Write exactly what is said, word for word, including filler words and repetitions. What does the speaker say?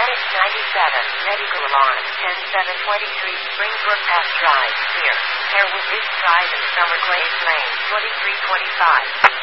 Paramedics ninety-seven, medical alarm, ten seven twenty-three, Springbrook Pass Drive, here. Harewood Beach Drive and Summer Glades Lane, twenty-three twenty-five.